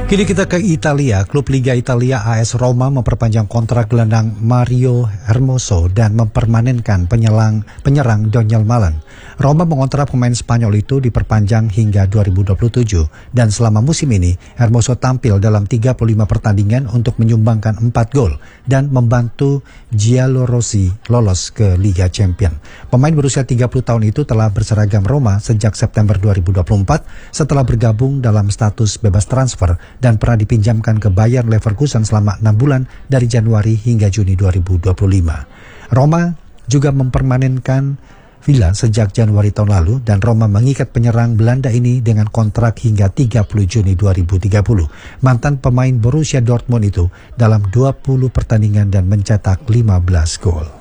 Kini kita ke Italia. Klub Liga Italia AS Roma memperpanjang kontrak gelandang Mario Hermoso dan mempermanenkan penyerang Daniel Malan. Roma mengontrak pemain Spanyol itu diperpanjang hingga 2027 dan selama musim ini Hermoso tampil dalam 35 pertandingan untuk menyumbangkan 4 gol dan membantu Giallorossi lolos ke Liga Champions. Pemain berusia 30 tahun itu telah berseragam Roma sejak September 2024 setelah bergabung dalam status bebas transfer dan pernah dipinjamkan ke Bayer Leverkusen selama 6 bulan dari Januari hingga Juni 2025. Roma juga mempermanenkan Villa sejak Januari tahun lalu dan Roma mengikat penyerang Belanda ini dengan kontrak hingga 30 Juni 2030. Mantan pemain Borussia Dortmund itu dalam 20 pertandingan dan mencetak 15 gol.